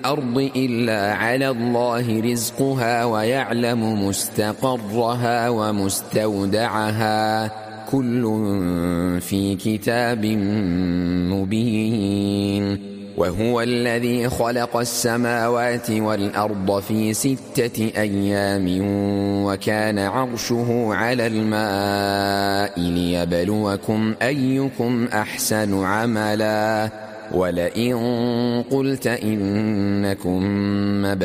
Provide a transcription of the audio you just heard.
الأرض إلا على الله رزقها ويعلم مستقرها ومستودعها كل في كتاب مبين. وهو الذي خلق السماوات والأرض في 6 أيام وكان عرشه على الماء ليبلوكم أيكم أحسن عملا ولئن قلت إنكم